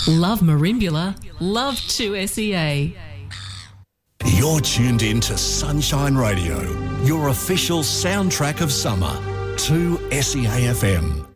Love Marimbula, love 2SEA. You're tuned in to Sunshine Radio, your official soundtrack of summer, 2SEA FM.